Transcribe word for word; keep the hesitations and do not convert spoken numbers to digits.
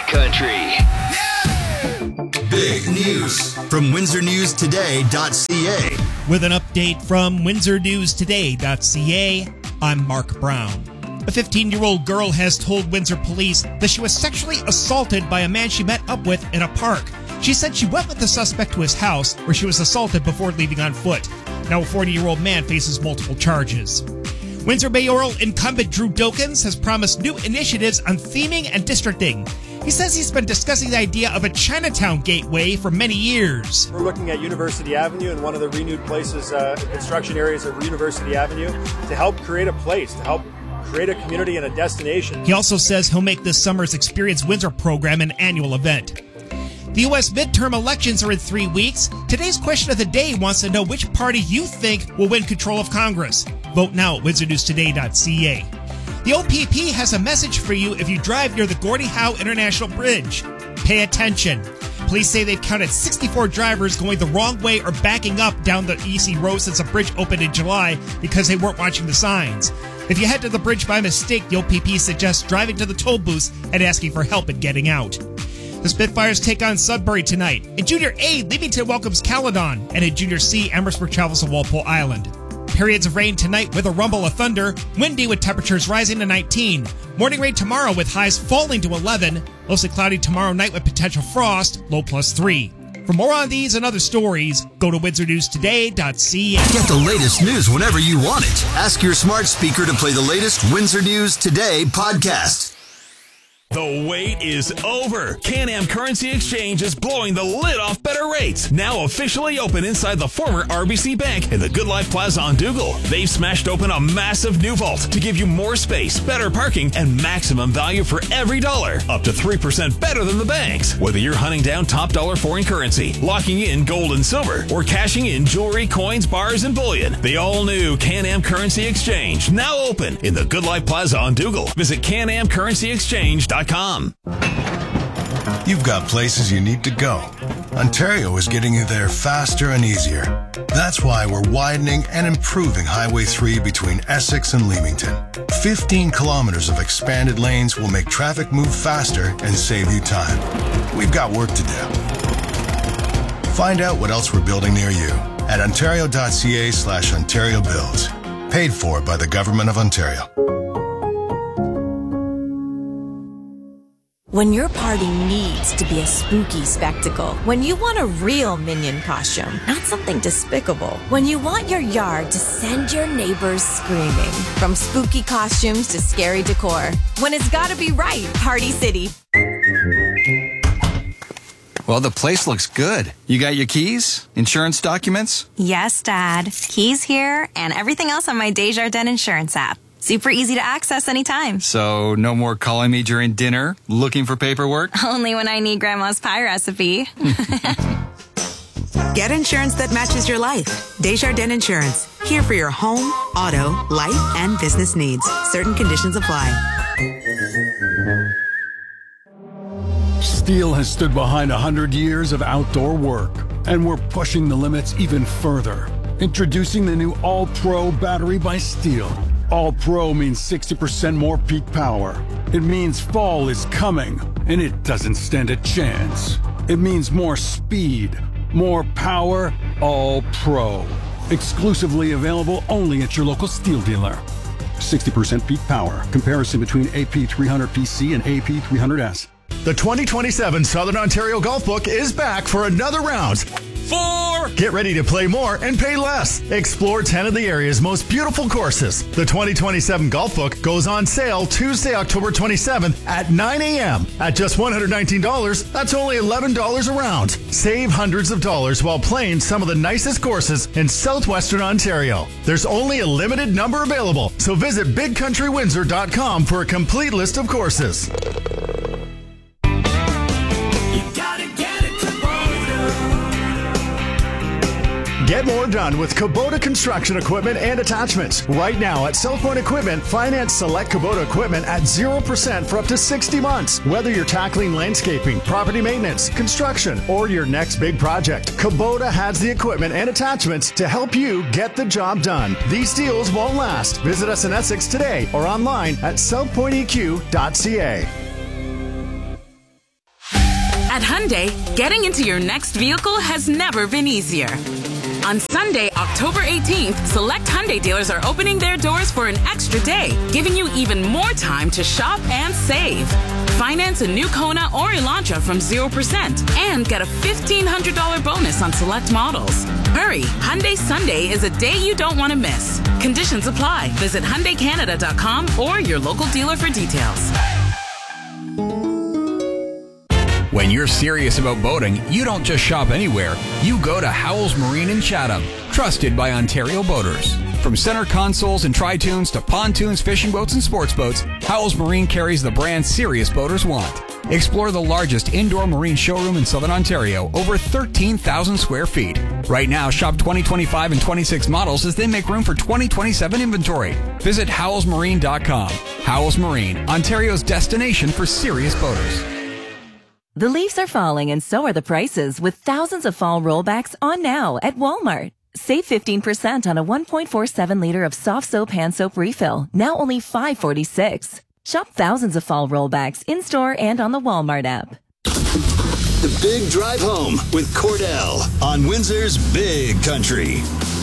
Country. Big news from Windsor News Today dot C A. With an update from Windsor News Today dot C A, I'm Mark Brown. A fifteen-year-old girl has told Windsor police that she was sexually assaulted by a man she met up with in a park. She said she went with the suspect to his house, where she was assaulted before leaving on foot. Now a forty-year-old man faces multiple charges. Windsor mayoral incumbent Drew Dokins has promised new initiatives on theming and districting. He says he's been discussing the idea of a Chinatown gateway for many years. We're looking at University Avenue and one of the renewed places, uh, construction areas of University Avenue, to help create a place, to help create a community and a destination. He also says he'll make this summer's Experience Windsor program an annual event. The U S midterm elections are in three weeks. Today's question of the day wants to know which party you think will win control of Congress. Vote now at Windsor News Today dot C A. The O P P has a message for you if you drive near the Gordie Howe International Bridge. Pay attention. Police say they've counted sixty-four drivers going the wrong way or backing up down the E C road since the bridge opened in July because they weren't watching the signs. If you head to the bridge by mistake, the O P P suggests driving to the toll booths and asking for help in getting out. The Spitfires take on Sudbury tonight. In Junior A, Leamington welcomes Caledon. And in Junior C, Amherstburg travels to Walpole Island. Periods of rain tonight with a rumble of thunder. Windy with temperatures rising to nineteen. Morning rain tomorrow with highs falling to eleven. Mostly cloudy tomorrow night with potential frost, low plus three. For more on these and other stories, go to Windsor News Today dot C A. Get the latest news whenever you want it. Ask your smart speaker to play the latest Windsor News Today podcast. The wait is over. Can-Am Currency Exchange is blowing the lid off better rates. Now officially open inside the former R B C Bank in the Good Life Plaza on Dougal. They've smashed open a massive new vault to give you more space, better parking, and maximum value for every dollar. Up to three percent better than the banks. Whether you're hunting down top dollar foreign currency, locking in gold and silver, or cashing in jewelry, coins, bars, and bullion, the all-new Can-Am Currency Exchange now open in the Good Life Plaza on Dougal. Visit can am currency exchange dot com. You've got places you need to go. Ontario is getting you there faster and easier. That's why we're widening and improving Highway three between Essex and Leamington. fifteen kilometers of expanded lanes will make traffic move faster and save you time. We've got work to do. Find out what else we're building near you at ontario dot c a slash ontario builds. Paid for by the Government of Ontario. When your party needs to be a spooky spectacle, when you want a real Minion costume, not something despicable, when you want your yard to send your neighbors screaming, from spooky costumes to scary decor, when it's gotta be right, Party City. Well, the place looks good. You got your keys? Insurance documents? Yes, Dad. Keys here and everything else on my Desjardins Insurance app. Super easy to access anytime. So no more calling me during dinner, looking for paperwork? Only when I need Grandma's pie recipe. Get insurance that matches your life. Desjardins Insurance. Here for your home, auto, life, and business needs. Certain conditions apply. Steel has stood behind one hundred years of outdoor work, and we're pushing the limits even further. Introducing the new All-Pro battery by Steel. All-Pro means sixty percent more peak power. It means fall is coming, and it doesn't stand a chance. It means more speed, more power, All-Pro. Exclusively available only at your local Steel dealer. sixty percent peak power. Comparison between A P three hundred P C and A P three hundred S. The twenty twenty-seven Southern Ontario Golf Book is back for another round. Four! Get ready to play more and pay less. Explore ten of the area's most beautiful courses. The twenty twenty-seven Golf Book goes on sale Tuesday, October twenty-seventh at nine a.m. At just one hundred nineteen dollars, that's only eleven dollars a round. Save hundreds of dollars while playing some of the nicest courses in southwestern Ontario. There's only a limited number available, so visit big country windsor dot com for a complete list of courses. Get more done with Kubota construction equipment and attachments. Right now at South Point Equipment, finance select Kubota equipment at zero percent for up to sixty months. Whether you're tackling landscaping, property maintenance, construction, or your next big project, Kubota has the equipment and attachments to help you get the job done. These deals won't last. Visit us in Essex today or online at south point e q dot c a. At Hyundai, getting into your next vehicle has never been easier. On Sunday, October eighteenth, select Hyundai dealers are opening their doors for an extra day, giving you even more time to shop and save. Finance a new Kona or Elantra from zero percent and get a fifteen hundred dollars bonus on select models. Hurry, Hyundai Sunday is a day you don't want to miss. Conditions apply. Visit Hyundai Canada dot com or your local dealer for details. When you're serious about boating, you don't just shop anywhere. You go to Howells Marine in Chatham, trusted by Ontario boaters. From center consoles and tri-tunes to pontoons, fishing boats, and sports boats, Howells Marine carries the brand serious boaters want. Explore the largest indoor marine showroom in Southern Ontario, over thirteen thousand square feet. Right now, shop twenty twenty-five and twenty-six models as they make room for twenty twenty-seven inventory. Visit howells marine dot com. Howells Marine, Ontario's destination for serious boaters. The leaves are falling and so are the prices, with thousands of fall rollbacks on now at Walmart. Save fifteen percent on a one point four seven liter of soft soap hand soap refill, now only five forty-six. Shop thousands of fall rollbacks in-store and on the Walmart app. The Big Drive Home with Cordell on Windsor's Big Country.